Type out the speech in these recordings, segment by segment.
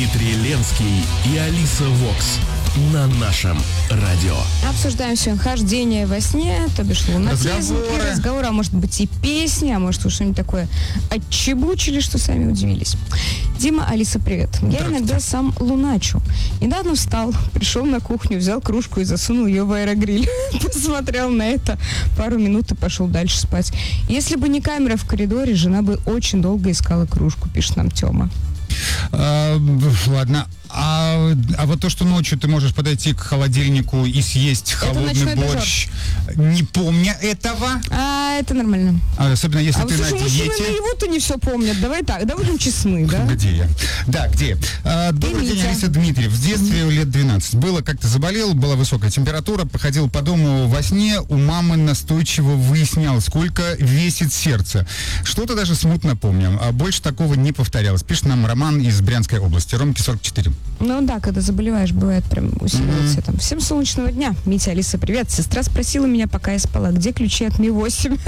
Дмитрий Ленский и Алиса Вокс на нашем радио. Обсуждаем сегодня хождение во сне, то бишь лунатизм и разговоры, а может быть и песни, а может вы что-нибудь такое отчебучили, что сами удивились. Дима, Алиса, привет. Я иногда сам луначу. Недавно встал, пришел на кухню, взял кружку и засунул ее в аэрогриль. Посмотрел на это пару минут и пошел дальше спать. Если бы не камера в коридоре, жена бы очень долго искала кружку, пишет нам Тёма. Ладно. А вот то, что ночью ты можешь подойти к холодильнику и съесть холодный борщ, не помня этого. Это нормально. Особенно если ты на диете. Мужчины наяву-то не все помнят. Давай так, да будем честны, да? Где я? Да, где? Добрый день, Алиса, Дмитриев. В детстве лет 12. Было, как-то заболел, была высокая температура, походил по дому во сне, у мамы настойчиво выяснял, сколько весит сердце. Что-то даже смутно помню. А больше такого не повторялось. Пишет нам Роман из Брянской области, Ромки 44. Ну да, когда заболеваешь, бывает прям усиливается там. Всем солнечного дня. Митя, Алиса, привет. Сестра спросила меня, пока я спала, где ключи от Ми-8?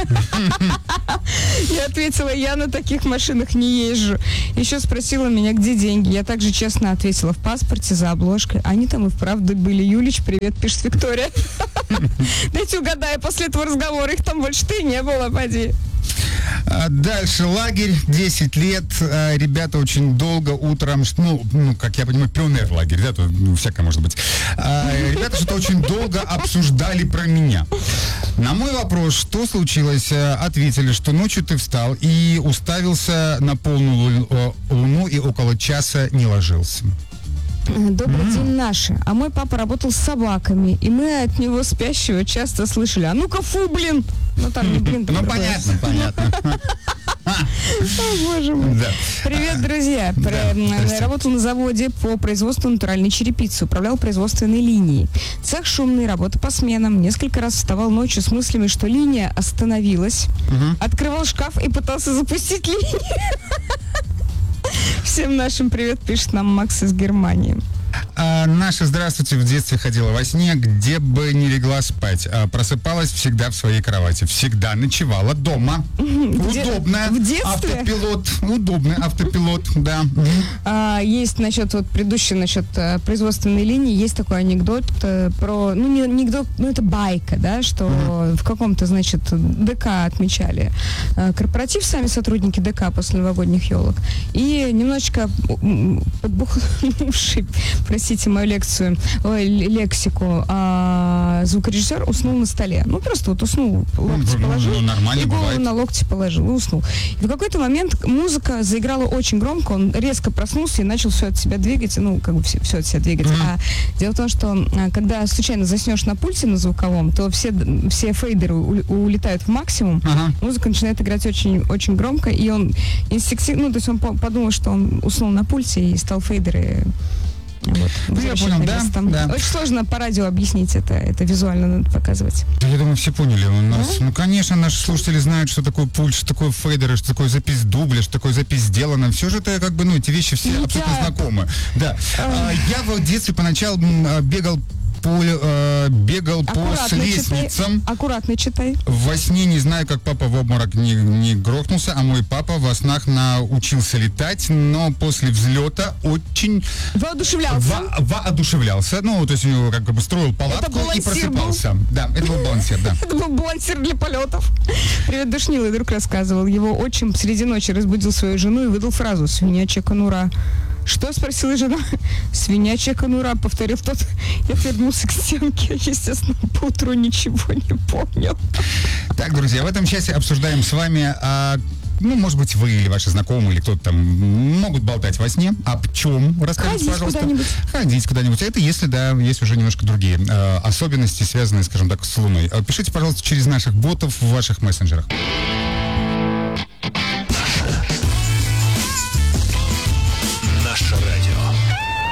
Я ответила, я на таких машинах не езжу. Еще спросила меня, где деньги. Я также честно ответила, в паспорте за обложкой. Они там и вправду были. Юлич, привет, пишет Виктория. Дайте угадаю, после этого разговора их там больше ты не было, поди. Дальше лагерь, 10 лет, ребята очень долго утром, как я понимаю, пионер-лагерь, да, тут всякое может быть. Ребята что-то очень долго обсуждали про меня. На мой вопрос, что случилось, ответили, что ночью ты встал и уставился на полную луну и около часа не ложился. Добрый день, наши. А мой папа работал с собаками, и мы от него спящего часто слышали: а ну-ка, фу, блин! Ну там не блин, ну понятно. О, боже мой. Да. Привет, друзья. Работал на заводе по производству натуральной черепицы, управлял производственной линией. Цех шумный, работа по сменам. Несколько раз вставал ночью с мыслями, что линия остановилась. Открывал шкаф и пытался запустить линию. Всем нашим привет, пишет нам Макс из Германии. Наша, здравствуйте, в детстве ходила во сне, где бы не легла спать. Просыпалась всегда в своей кровати. Всегда ночевала дома. Удобно. В детстве? Автопилот. Удобный автопилот, да. Есть насчет производственной линии, есть такой анекдот про, не анекдот, это байка, да, что в каком-то, ДК отмечали корпоратив, сами сотрудники ДК после новогодних елок, и немножечко подбухнувший, простите мою лексику, звукорежиссер уснул на столе. Просто уснул, локти положил, и голову на локти положил, и уснул. И в какой-то момент музыка заиграла очень громко, он резко проснулся и начал все от себя двигать, все от себя двигать. А дело в том, что когда случайно заснешь на пульте на звуковом, то все фейдеры улетают в максимум, музыка начинает играть очень, очень громко, и он инстинктивно, то есть он подумал, что он уснул на пульте и стал фейдеры. Я понял, да. Очень сложно по радио объяснить это визуально надо показывать. Я думаю, все поняли. У нас, конечно, наши слушатели знают, что такое пульт, что такое фейдеры, что такое запись дубля, что такое запись сделана. Все же это эти вещи все абсолютно знакомы. Да. Я в детстве поначалу бегал по лестницам. Аккуратно читай. Во сне не знаю, как папа в обморок не грохнулся, а мой папа во снах научился летать, но после взлета очень воодушевлялся. То есть у него строил палатку и просыпался. Да, это был балансир, да. Это был балансир для полетов. Привет, Душнилый друг рассказывал. Его отчим среди ночи разбудил свою жену и выдал фразу: «Свинячья конура». «Что?» — спросила жена. «Свинячья конура», — повторил тот. Я вернулся к стенке. Естественно, поутру ничего не помнил. Так, друзья, в этом часе обсуждаем с вами, может быть, вы или ваши знакомые, или кто-то там могут болтать во сне. Об чем? Расскажите, пожалуйста. Ходить куда-нибудь. Это если, есть уже немножко другие особенности, связанные, скажем так, с Луной. Пишите, пожалуйста, через наших ботов в ваших мессенджерах.